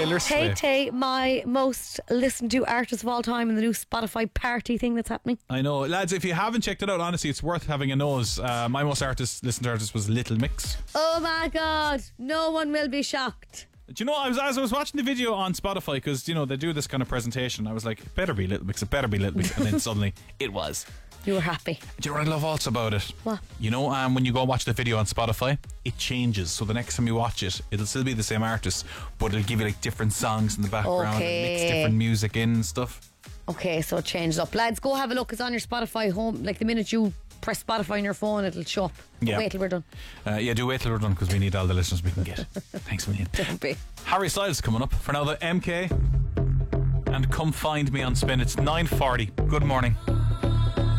Taylor Swift. Tay, my most listened to artist of all time in the new Spotify party thing that's happening. I know, lads, if you haven't checked it out, honestly, it's worth having a nose. My most listened to artist was Little Mix. Oh my God, no one will be shocked. Do you know, as I was watching the video on Spotify, because, you know, they do this kind of presentation, I was like, it better be Little Mix, it better be Little Mix. And then suddenly, it was. You were happy. Do you know what I love also about it? What? You know, when you go watch the video on Spotify, it changes. So the next time you watch it, it'll still be the same artist, but it'll give you like different songs in the background, Okay. and mix different music in and stuff. Okay, so it changed up. Lads, go have a look. It's on your Spotify home. Like the minute you press Spotify on your phone, it'll show up. Yeah. Wait till we're done. Do wait till we're done, because we need all the listeners we can get. Thanks a million. Don't be. Harry Styles coming up. For now, the MK and Come Find Me on Spin. It's 9:40. Good morning.